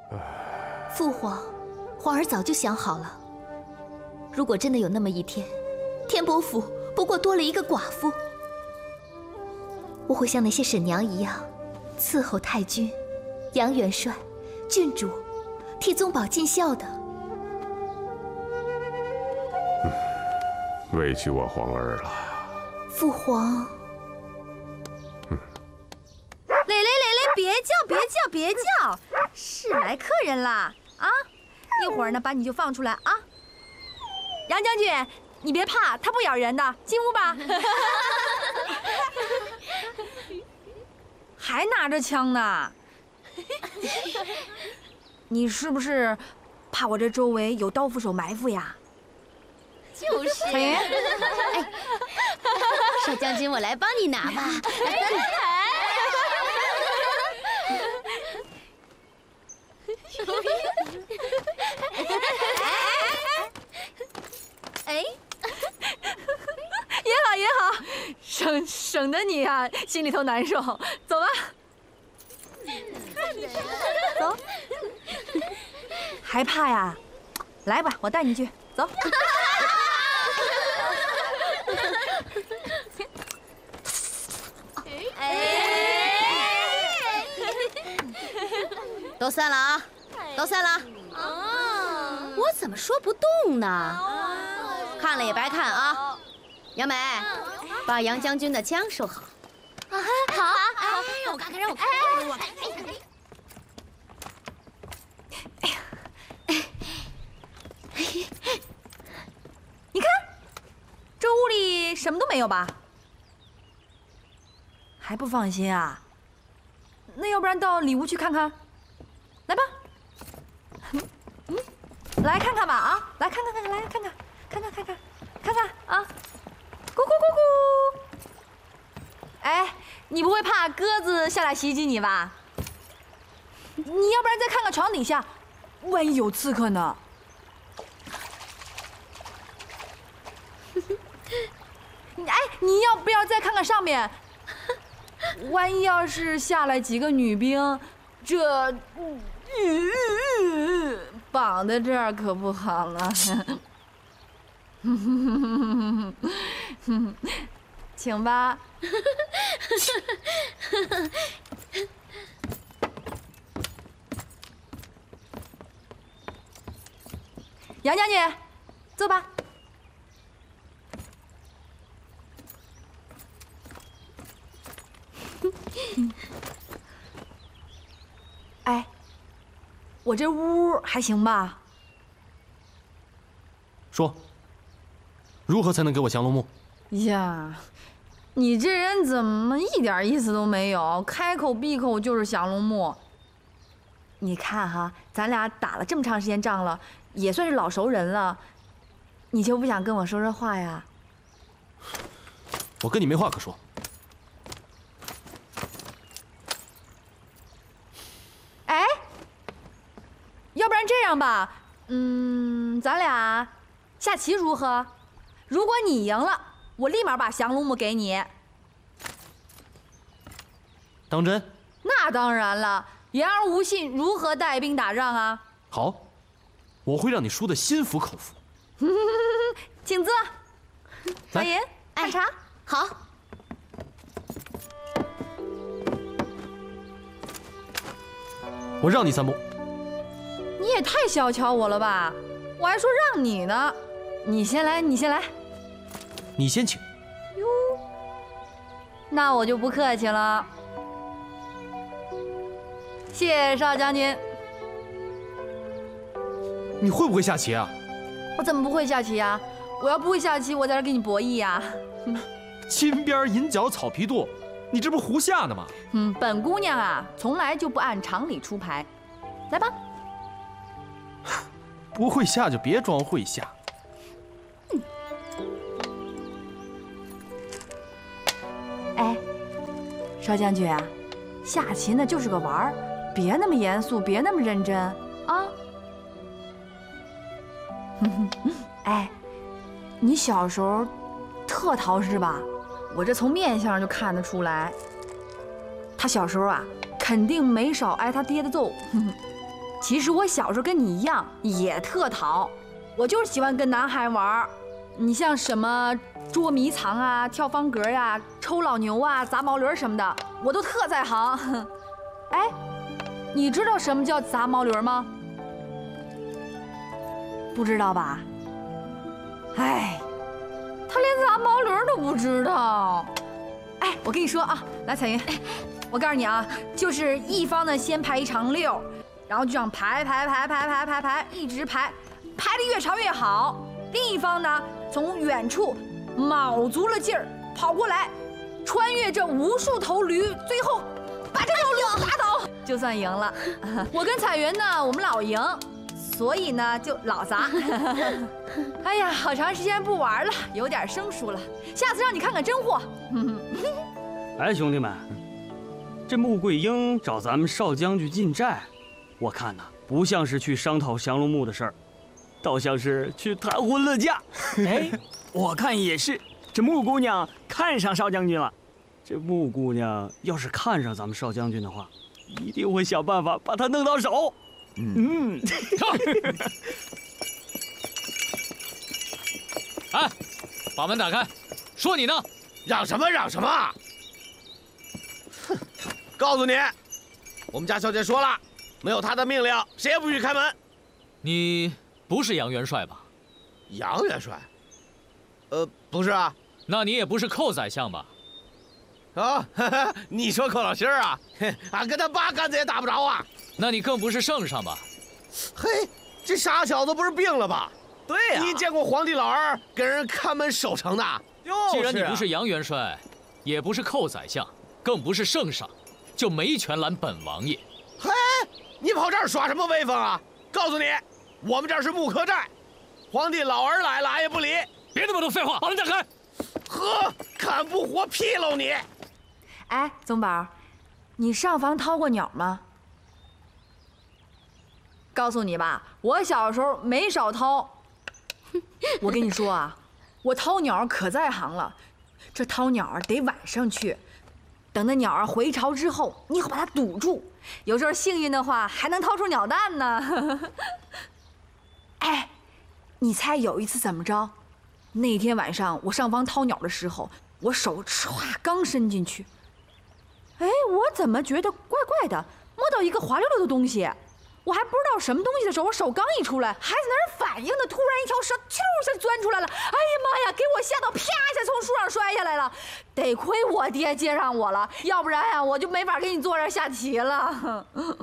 父皇，皇儿早就想好了。如果真的有那么一天，天伯府不过多了一个寡妇，我会像那些婶娘一样，伺候太君、杨元帅、郡主，替宗保尽孝的。 委屈我皇儿了。 父皇。 别叫，是来客人啦啊！一会儿呢，把你就放出来啊。杨将军，你别怕，他不咬人的，进屋吧。还拿着枪呢？你是不是怕我这周围有刀斧手埋伏呀？ 就是。哎，少将军，我来帮你拿吧。 哎，也好，省得你呀心里头难受。走吧，走。还怕呀？来吧，我带你去。走。 都散了啊！都散了！我怎么说不动呢？看了也白看啊！杨梅，把杨将军的枪收好。 好。 哎，让我看看，让我看看，我看看。 哎呀，你看，这屋里什么都没有吧？还不放心啊？那要不然到里屋去看看？来吧。来看看吧啊！来看看，来看看啊！咕咕咕咕。哎，你不会怕鸽子下来袭击你吧？你要不然再看看床底下，万一有刺客呢？哎，你要不要再看看上面？万一要是下来几个女兵，这绑在这儿可不好了。请吧。杨将军，坐吧。哎，我这屋还行吧？ 说，如何才能给我降龙木？ 呀，你这人怎么一点意思都没有？开口闭口就是降龙木。你看哈，咱俩打了这么长时间仗了，也算是老熟人了，你就不想跟我说说话呀？ 我跟你没话可说。 哎，要不然这样吧，咱俩下棋如何？如果你赢了，我立马把降龙木给你。 当真？ 那当然了，言而无信，如何带兵打仗啊？ 好，我会让你输得心服口服。 请坐。小银，看茶。 好。 我让你3步。 你也太小瞧我了吧！我还说让你呢。你先来，你先来。 你先请。 哟，那我就不客气了。谢谢少将军。 你会不会下棋啊？ 我怎么不会下棋呀？我要不会下棋，我在这跟你博弈呀。 金边银角草皮垛，你这不胡下呢吗？ 本姑娘啊，从来就不按常理出牌。来吧。 不会下就别装会下。 哎，少将军啊，下棋呢就是个玩儿，别那么严肃，别那么认真啊。哎，你小时候特淘是吧？我这从面相就看得出来。他小时候啊，肯定没少挨他爹的揍。 其实我小时候跟你一样，也特淘，我就是喜欢跟男孩玩。你像什么捉迷藏啊、跳方格呀、抽老牛啊、砸毛驴什么的，我都特在行。哎，你知道什么叫砸毛驴吗？不知道吧？哎，他连砸毛驴都不知道。哎，我跟你说啊，来彩云，我告诉你啊，就是一方呢先排一长溜，然后就这样排，一直排，排得越长越好。另一方呢，从远处卯足了劲儿跑过来，穿越这无数头驴，最后把这头驴打倒，就算赢了。我跟彩云呢，我们老赢，所以呢就老砸。哎呀，好长时间不玩了，有点生疏了，下次让你看看真货。 哎，兄弟们，这穆桂英找咱们少将军进寨，我看呐，不像是去商讨降龙木的事儿，倒像是去谈婚论嫁。 哎，我看也是，这穆姑娘看上少将军了。 这穆姑娘要是看上咱们少将军的话，一定会想办法把他弄到手。 哎，把门打开！说你呢， 嚷什么嚷什么！哼，告诉你，我们家小姐说了，没有她的命令，谁也不许开门。 你不是杨元帅吧？ 杨元帅？不是啊。 那你也不是寇宰相吧？ 啊，你说寇老心儿啊？俺跟他八竿子也打不着啊。 那你更不是圣上吧？ 嘿，这傻小子不是病了吧？ 对呀， 你见过皇帝老儿给人看门守城的？ 既然你不是杨元帅，也不是寇宰相，更不是圣上，就没权拦本王爷。 嘿，你跑这儿耍什么威风啊？告诉你，我们这儿是木柯寨，皇帝老儿来了俺也不理。 别那么多废话，把门打开！ 呵，看不活劈喽你！ 哎，宗宝，你上房掏过鸟吗？告诉你吧，我小时候没少掏。我跟你说啊，我掏鸟可在行了。这掏鸟得晚上去，等那鸟回巢之后，你好把它堵住。有时候幸运的话，还能掏出鸟蛋呢。哎，你猜有一次怎么着？那天晚上我上房掏鸟的时候，我手唰刚伸进去，哎，我怎么觉得怪怪的，摸到一个滑溜溜的东西。我还不知道什么东西的时候，我手刚一出来，还在那儿反应呢，突然一条蛇啾一下钻出来了，哎呀妈呀，给我吓到，啪一下从树上摔下来了。得亏我爹接上我了，要不然呀，我就没法跟你坐这儿下棋了。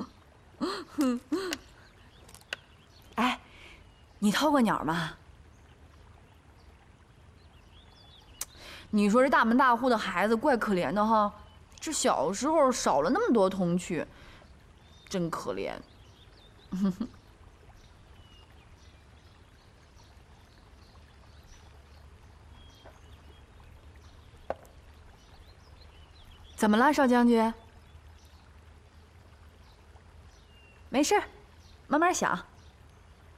哎，你掏过鸟吗？你说这大门大户的孩子怪可怜的哈，这小时候少了那么多童趣，真可怜。怎么了，少将军？没事，慢慢想。